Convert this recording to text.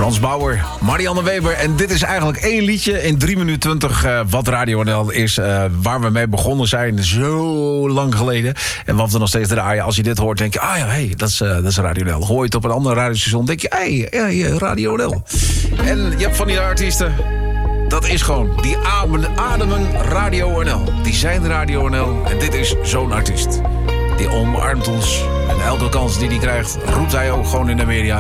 Frans Bauer, Marianne Weber. En dit is eigenlijk één liedje in 3 minuten 20... wat Radio NL is, waar we mee begonnen zijn. Zo lang geleden. En wat we nog steeds draaien. Als je dit hoort, denk je... ah ja, hey, dat is Radio NL. Hoor je het op een ander radiostation, denk je... hey, Radio NL. En je hebt van die artiesten... dat is gewoon... die ademen Radio NL. Die zijn Radio NL. En dit is zo'n artiest. Die omarmt ons. En elke kans die hij krijgt... roept hij ook gewoon in de media...